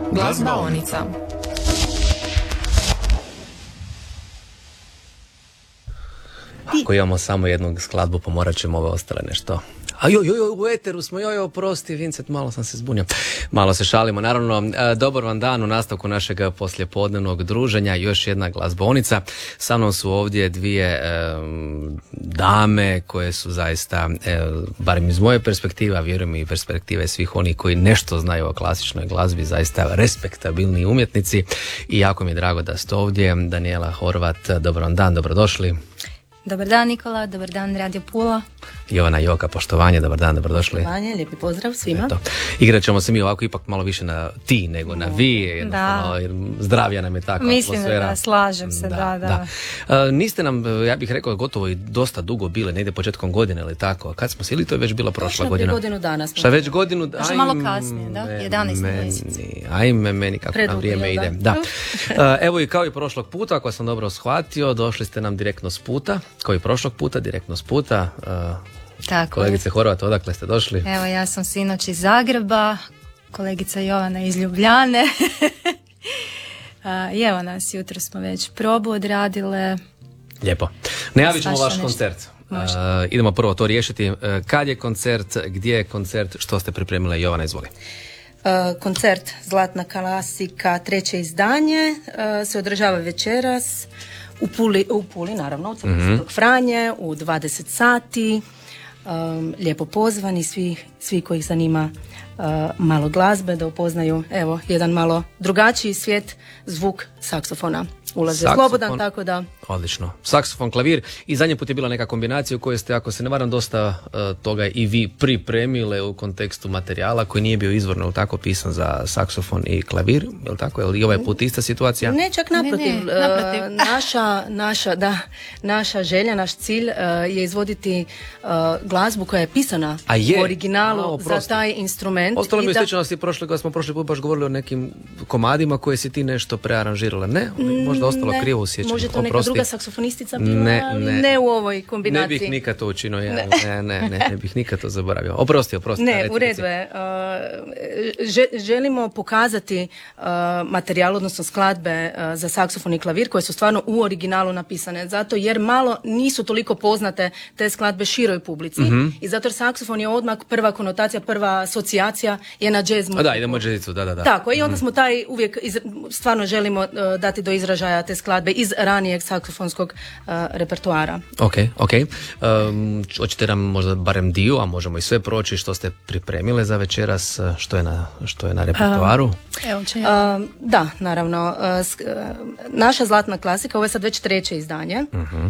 Glazbaonica. Ako imamo samo jednu skladbu, pa morat ćemo ove ostale nešto. A joj, u eteru smo, oprosti, Vincent, malo sam se zbunio. Malo se šalimo, naravno. Dobar vam dan u nastavku našeg poslijepodnevnog druženja. Još jedna glazbaonica. Sa mnom su ovdje dvije dame koje su zaista, barem iz moje perspektive, a vjerujem i perspektive svih onih koji nešto znaju o klasičnoj glazbi, zaista respektabilni umjetnici. I jako mi je drago da ste ovdje. Danijela Horvat, dobar vam dan, dobrodošli. Dobar dan Nikola, dobar dan Radio Pula. Jovana Joka, poštovanje, dobar dan, dobrodošli. Poštovanje, lijepi pozdrav svima. Eto. Igrat ćemo se mi ovako ipak malo više na ti nego na vi, jednostavno zdravija nam je takva mislim atmosfera. Da, slažem se, da. Niste nam, ja bih rekao, gotovo i dosta dugo bile, negdje početkom godine ili tako, a kad smo se, ili to je već bila prošla godina? Godinu dana smo. Šta već godinu dana? Još malo kasnije, da? 11 mjeseci. Ajme meni kako nam vrijeme ide. Da. Evo i kao i prošlog puta, ako sam dobro shvatio, došli ste nam direktno s puta, kao i prošlog puta, direktno s puta. Tako. Kolegice Horvat, odakle ste došli? Evo, ja sam sinoć iz Zagreba, kolegica Jovana iz Ljubljane. I evo nas, jutro smo već probu odradile. Lijepo. Najavit ćemo vaš koncert. Idemo prvo to riješiti. Kad je koncert, gdje je koncert, što ste pripremile? Jovana, izvoli. Koncert Zlatna klasika, 3. izdanje, se održava večeras u Puli, naravno, u Crkvi Svetog Franje, u 20 sati. Lijepo pozvani svi kojih zanima malo glazbe, da upoznaju jedan malo drugačiji svijet, zvuk saksofona. Ulaze slobodan, tako da... Odlično. Saksofon, klavir. I zadnji put je bila neka kombinacija u kojoj ste, ako se ne varam, dosta toga i vi pripremile u kontekstu materijala koji nije bio izvorno tako pisan za saksofon i klavir. Je li tako? Je li ovaj put ista situacija? Ne, čak naprotiv. Naša želja, naš cilj je izvoditi glazbu koja je pisana u originalu za taj instrument. Ostalo mi sličnosti da smo prošli put baš govorili o nekim komadima koje si ti nešto prearanžirala. Ne? Možda ostalo krivo u sjećanju. Može to neka druga saksofonistica bila, ne u ovoj kombinaciji. Ne bih nikad to učinio, ne bih nikad to zaboravio. Oprosti. Ne, u redu je. Želimo pokazati materijal, odnosno skladbe za saksofon i klavir koje su stvarno u originalu napisane. Zato jer malo nisu toliko poznate te skladbe široj publici. I zato jer saksofon je odmah prva konotacija, prva asocijacija je na jazz muziku. Da, idemo jazzicu, da. Tako, i onda smo taj uvijek stvarno želimo dati do izražaja te skladbe iz ranijeg saksofonskog repertoara. Ok. Hoćete nam možda barem dio, a možemo i sve proći, što ste pripremile za večeras, što je na repertoaru? Da, naravno. Naša Zlatna klasika, ovo je sad već 3. izdanje.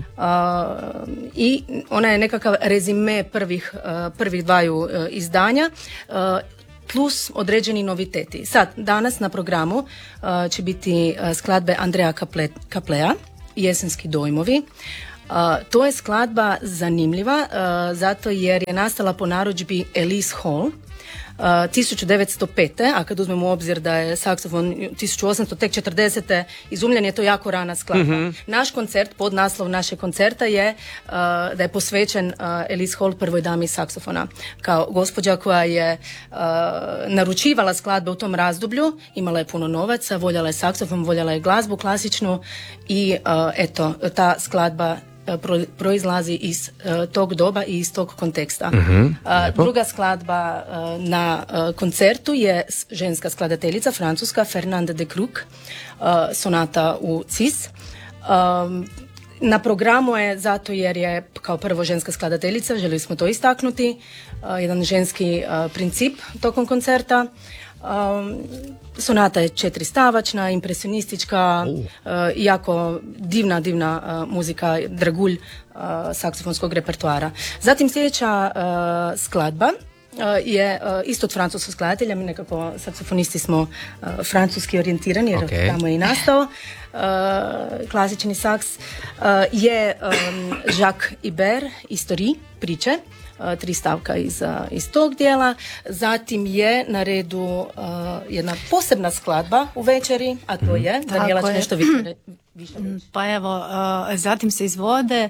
I ona je nekakav rezime prvih dvaju izdanja, plus određeni noviteti. Sad, danas na programu će biti skladbe Andreja Kaplea, Jesenski dojmovi. To je skladba zanimljiva zato jer je nastala po narudžbi Elise Hall 1905. A kad uzmemo u obzir da je saksofon 1800, tek 40. izumljen, je to jako rana skladba. Naš koncert, pod naslov našeg koncerta je da je posvećen Elise Hall, prvoj dami saksofona. Kao gospođa koja je naručivala skladbe u tom razdoblju, imala je puno novaca, voljela je saksofon, voljela je glazbu klasičnu i ta skladba proizlazi iz tog doba i iz tog konteksta. Druga skladba na koncertu je ženska skladateljica, francuska, Fernande de Kruk, sonata u cis. Na programu je zato jer je kao prvo ženska skladateljica, željeli smo to istaknuti, jedan ženski princip tokom koncerta. Sonata je 4-stavačna, impresionistička, jako divna muzika, dragulj saksofonskog repertoara. Zatim sljedeća skladba je isto od francuskog skladatelja, mi nekako saksofonisti smo francuski orijentirani jer tamo je i nastao klasični saks, je Jacques Ibert, Histoire, priče, 3 stavka iz tog dijela. Zatim je na redu jedna posebna skladba u večeri, a to je, Daniela će nešto više reći. Pa evo, zatim se izvode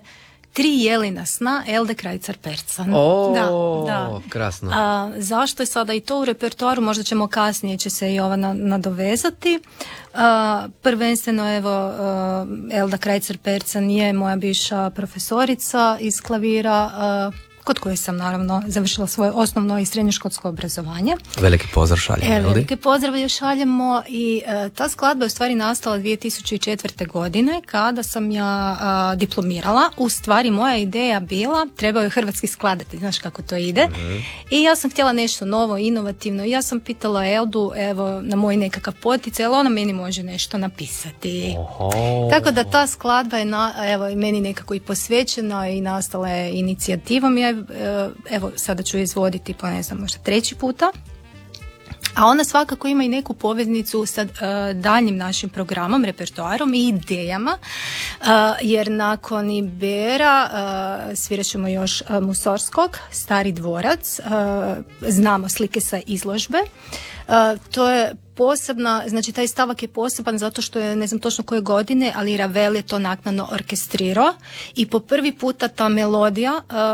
Tri jelina sna Elde Krajcar-Percan. O, krasno. Zašto je sada i to u repertoaru? Možda ćemo kasnije, će se i ova nadovezati. Prvenstveno, evo, Elda Krajcar-Percan je moja bivša profesorica iz klavira, kod koje sam naravno završila svoje osnovno i srednjoškolsko obrazovanje. Veliki pozdrav šaljemo. Velike pozdrave šaljemo i ta skladba je u stvari nastala 2004. godine kada sam ja diplomirala. U stvari moja ideja bila, trebao je hrvatski skladatelj, znaš kako to ide. I ja sam htjela nešto novo, inovativno. I ja sam pitala Eldu, evo, na moj nekakav poticaj, jel ona meni može nešto napisati. Tako da ta skladba je evo, meni nekako i posvećena i nastala je inicijativom. Evo, sada ću izvoditi po, ne znam, možda 3. puta. A ona svakako ima i neku poveznicu sa daljnjim našim programom, repertoarom i idejama, jer nakon Ibera svirat ćemo još Musorskog, Stari dvorac, znamo slike sa izložbe. To je posebna, znači taj stavak je poseban zato što je, ne znam točno koje godine, ali Ravel je to naknadno orkestrirao i po prvi puta ta melodija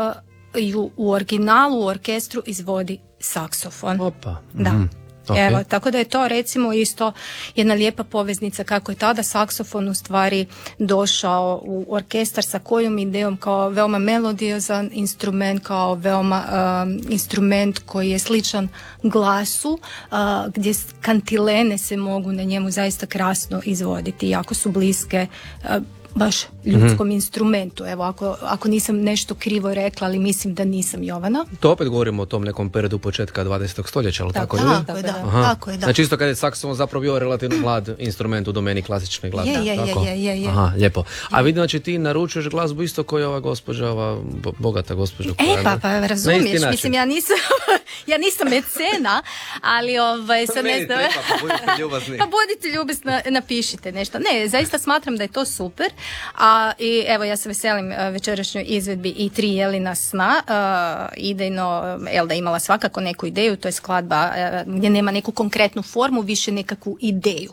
u originalu, u orkestru izvodi saksofon. Opa. Da. Okay. Evo, tako da je to recimo isto jedna lijepa poveznica kako je tada saksofon u stvari došao u orkestar sa kojom idejom, kao veoma melodiozan instrument, kao veoma instrument koji je sličan glasu, gdje kantilene se mogu na njemu zaista krasno izvoditi, jako su bliske baš ljudskom instrumentu. Evo, ako nisam nešto krivo rekla, ali mislim da nisam, Jovana. To opet govorimo o tom nekom periodu početka 20. stoljeća, ali tako? Tako je, da. Znači isto kad je saksofon zapravo bio relativno mlad instrument u domeni klasične glazbe. Je. Aha, lijepo. A vidim, znači ti naručuješ glazbu isto kao je ova gospođa, ova bogata gospođa. Pa razumiješ, mislim, ja nisam mecena, ali sad ne znam. Pa budite ljubazni, napišite nešto. Ne, zaista smatram da je to super. I evo, ja se veselim večerašnjoj izvedbi i Tri jelina sna. Idejno, Elda imala svakako neku ideju, to je skladba gdje nema neku konkretnu formu, više nekakvu ideju.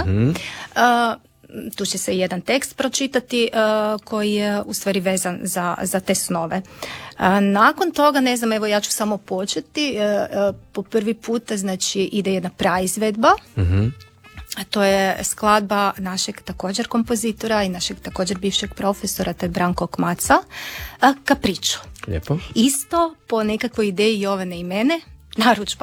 Tu će se jedan tekst pročitati koji je u stvari vezan za te snove. Nakon toga, ne znam, evo ja ću samo početi. Po prvi puta, znači, ide jedna praizvedba. A to je skladba našeg također kompozitora i našeg također bivšeg profesora, to je Branko Kmaca, Capriccio. Lijepo. Isto po nekakvoj ideji Jovane i mene, narudžba.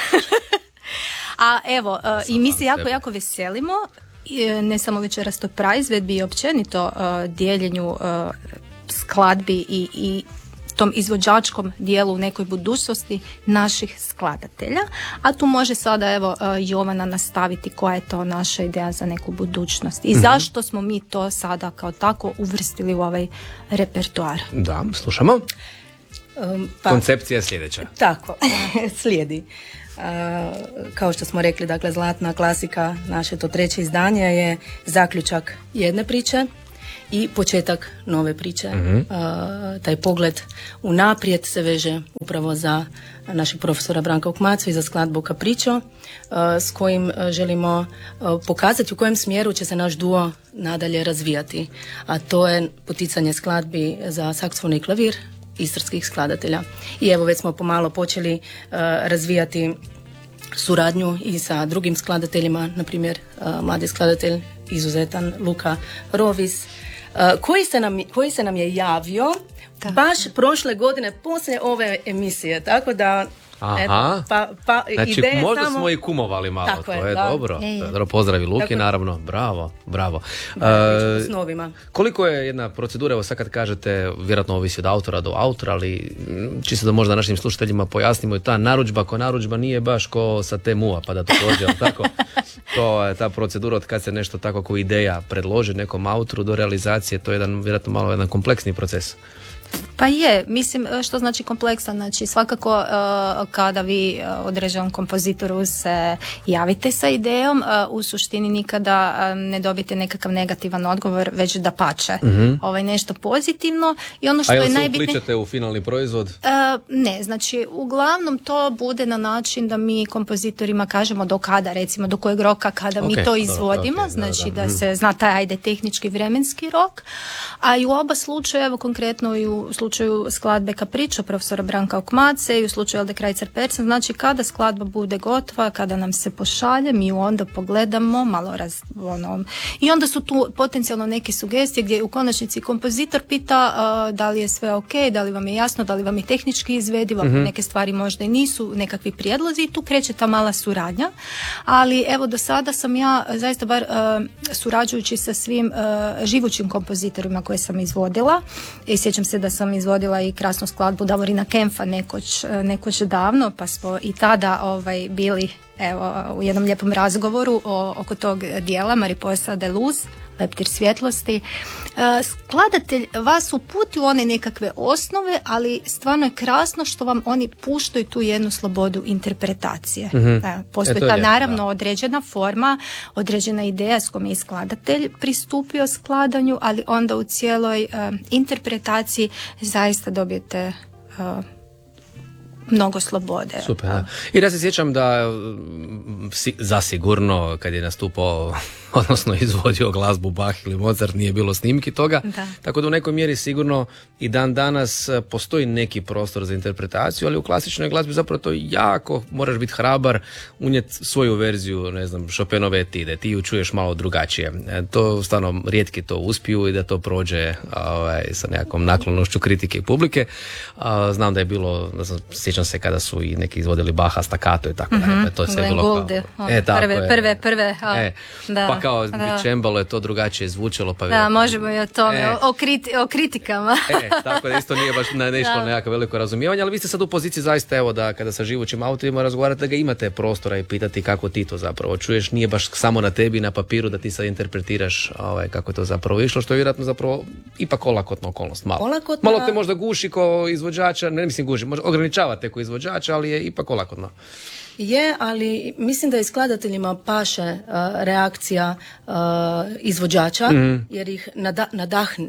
A evo, i mi se jako veselimo, ne samo večeras toj praizvedbi i općenito dijeljenju skladbi i tom izvođačkom dijelu u nekoj budućnosti naših skladatelja, a tu može sada evo Jovana nastaviti koja je to naša ideja za neku budućnost i zašto smo mi to sada kao tako uvrstili u ovaj repertoar. Da, slušamo. Koncepcija je sljedeća. Tako, slijedi. Kao što smo rekli, dakle, zlatna klasika, naše to 3. izdanje je zaključak jedne priče i početak nove priče. Taj pogled unaprijed se veže upravo za našeg profesora Branka Kmacu i za skladbu Capriccio, s kojim želimo pokazati u kojem smjeru će se naš duo nadalje razvijati. A to je poticanje skladbi za saksofon i klavir istarskih skladatelja. I evo, već smo pomalo počeli razvijati suradnju i sa drugim skladateljima, na primjer mladi skladatelj izuzetan Luka Rovis, koji se nam je javio baš prošle godine poslije ove emisije, tako da znači možda smo i kumovali malo, tako to je dobro. Dobro, pozdravi Luki, tako, naravno, bravo. S novima. Koliko je jedna procedura, evo sad kad kažete, vjerojatno ovisi od autora do autora, ali čisto da možda našim slušateljima pojasnimo, ta narudžba ko narudžba nije baš ko sa TMU-a pa da to dođe, tako? To je ta procedura od kad se nešto tako kao ideja predloži nekom autoru do realizacije, to je vjerojatno malo jedan kompleksni proces. Pa je, mislim, što znači kompleksan, znači svakako kada vi određenom kompozitoru se javite sa idejom, u suštini nikada ne dobijete nekakav negativan odgovor, već dapače, nešto pozitivno. I ono što a je se najbitnije, upličete u finalni proizvod? Ne, znači uglavnom to bude na način da mi kompozitorima kažemo do kada, recimo do kojeg roka kada mi to izvodimo, znači da se zna taj tehnički vremenski rok, a i u oba slučaja, evo konkretno i u slučaju skladbe Kapričo profesora Branka Okmace i u slučaju Elde Krajcar Persen, znači kada skladba bude gotova, kada nam se pošalje, mi ju onda pogledamo malo i onda su tu potencijalno neke sugestije gdje u konačnici kompozitor pita da li je sve ok, da li vam je jasno, da li vam je tehnički izvedivo, neke stvari možda i nisu, nekakvi prijedlozi, i tu kreće ta mala suradnja, ali evo do sada sam ja zaista bar surađujući sa svim živućim kompozitorima koje sam izvodila, i sjećam se da sam izvodila i krasnu skladbu Davorina Kempfa nekoć davno, pa smo i tada bili u jednom lijepom razgovoru oko tog dijela Mariposa de Luz, Leptir svjetlosti. Skladatelj vas uputi u one nekakve osnove, ali stvarno je krasno što vam oni puštaju tu jednu slobodu interpretacije. Postoji ta naravno određena forma, određena ideja s kojom je skladatelj pristupio skladanju, ali onda u cijeloj interpretaciji zaista dobijete mnogo slobode. Super, da. I ja se sjećam da zasigurno kad je nastupao, odnosno izvodio glazbu Bach ili Mozart, nije bilo snimki toga, tako da u nekoj mjeri sigurno i dan danas postoji neki prostor za interpretaciju, ali u klasičnoj glazbi zapravo to jako, moraš biti hrabar, unijeti svoju verziju, ne znam, Chopinove etide, ti ju čuješ malo drugačije. To stvarno rijetki to uspiju i da to prođe sa nekakvom naklonošću kritike i publike. Znam da je bilo, sjećam se kada su i neki izvodili Baha staccato i tako dalje. To je sve bilo Golde, prve. Pa kao čembalo je to drugačije zvučalo. Pa da, možemo i o tome, o kritikama. Tako da isto nije baš naišlo nekako veliko razumijevanje, ali vi ste sad u poziciji zaista, evo, da kada sa živućim autorima razgovarate, da ga imate prostora i pitati kako ti to zapravo čuješ, nije baš samo na tebi na papiru da ti sad interpretiraš kako je to zapravo išlo, što je vjerojatno zapravo ipak olakotna okolnost. Malo te možda guši ko izvođača, ne mislim guši, možda ograničava te ko izvođača, ali je ipak olakotno. Je, ali mislim da i skladateljima paše reakcija izvođača, jer ih nadahne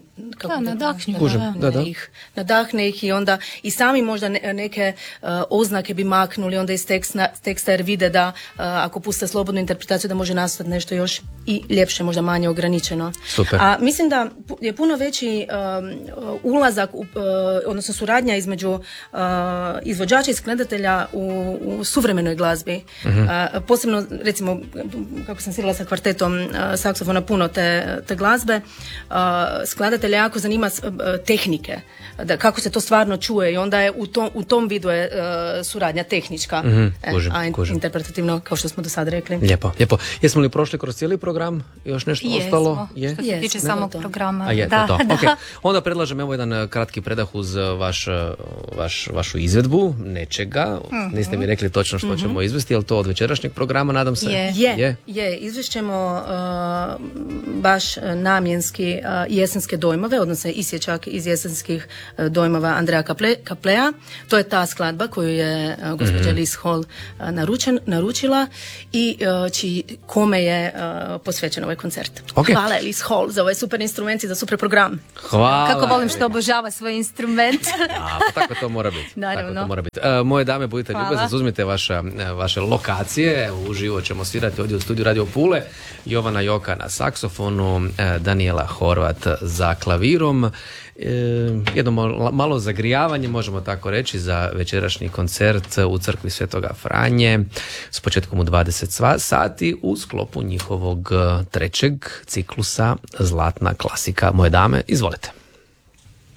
ih i onda i sami možda neke oznake bi maknuli onda iz teksta, jer vide da ako puste slobodnu interpretaciju da može nastati nešto još i ljepše, možda manje ograničeno. Super. A mislim da je puno veći ulazak, odnosno suradnja između izvođača i skladatelja u suvremenoj glazbi. Posebno, recimo, kako sam svirala sa kvartetom saksofona puno te glazbe, skladatelja jako zanima tehnike, kako se to stvarno čuje, i onda je u tom vidu je suradnja tehnička, kužim. Interpretativno, kao što smo do sad rekli. Lijepo. Jesmo li prošli kroz cijeli program? Još nešto ostalo? Što se tiče samog programa. To. Okay. Onda predlažem evo jedan kratki predah uz vašu izvedbu nečega. Niste mi rekli točno što ćemo izvesti, je li to od večerašnjeg programa, nadam se? Je. Izvešćemo baš namjenski jesenske dojmove, odnosno isječak iz jesenskih dojmova Andreja Kaplea. To je ta skladba koju je gospođa Liz Hall naručila i kome je posvećen ovaj koncert. Okay. Hvala Liz Hall za ovaj super instrument i za super program. Hvala. Kako volim što obožava svoj instrument. Tako to mora biti. Naravno. Moje dame, budite ljubazni, uzmite vaše lokacije. Uživo ćemo svirati ovdje u studiju Radio Pule. Jovana Joka na saksofonu, Daniela Horvat za klavirom. Jedno malo zagrijavanje, možemo tako reći, za večerašnji koncert u crkvi Svetoga Franje s početkom u 20 sati u sklopu njihovog trećeg ciklusa Zlatna klasika. Moje dame, izvolite.